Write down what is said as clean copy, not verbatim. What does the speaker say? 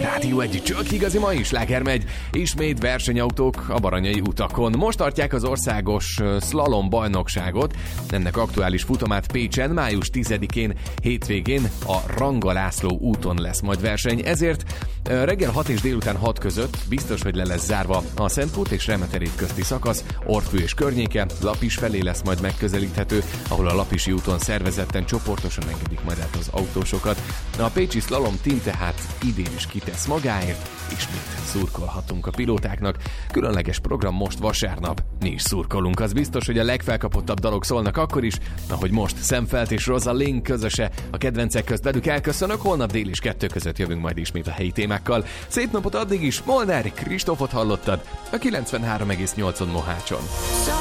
Rádió egy csak igazi mai sláger megy. Ismét versenyautók a Baranyai utakon. Most tartják az országos szlalom bajnokságot. Ennek aktuális futamát Pécsen május 10-én hétvégén a Ranga László úton lesz majd verseny. Ezért reggel 6 és délután 6 között biztos, hogy le lesz zárva a Szentkút és Remeterét közti szakasz, Orrfű és környéke, Lapis felé lesz majd megközelíthető, ahol a Lapisi úton szervezetten csoportosan engedik majd át az autósokat. A pécsi szlalom team tehát idén is kitesz magáért, ismét szurkolhatunk a pilótáknak. Különleges program most vasárnap, mi is szurkolunk. Az biztos, hogy a legfelkapottabb dalok szólnak akkor is, ahogy most Szemfeld és Rosalind közöse a kedvencek közt velük elköszönök, holnap dél és 2 között jövünk majd ismét a helyi témákkal. Szép napot addig is, Molnár Kristófot hallottad a 93,8-on Mohácson.